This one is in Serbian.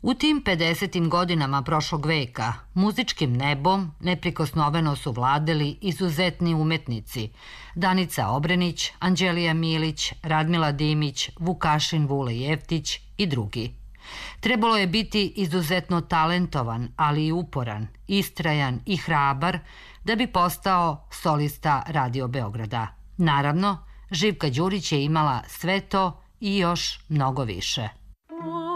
U tim 50. godinama prošlog veka muzičkim nebom neprikosnoveno su vladali izuzetni umetnici Danica Obrenić, Anđelija Milić, Radmila Dimić, Vukašin Vule Jeftić i drugi. Trebalo je biti izuzetno talentovan, ali i uporan, istrajan i hrabar da bi postao solista Radio Beograda. Naravno, Živka Đurić je imala sve to i još mnogo više.